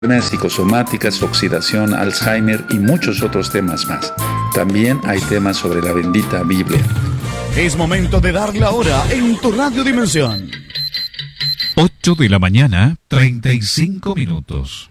psicosomáticas, oxidación, Alzheimer y muchos otros temas más. También hay temas sobre la bendita Biblia. Es momento de dar la hora en tu Radio Dimensión. 8 de la mañana, 35 minutos.